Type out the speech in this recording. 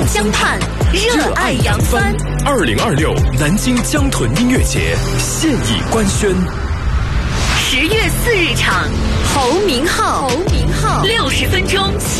动江畔，热爱扬帆。 2026南京江豚音乐节现已官宣 10月4日场，侯明昊，60分钟。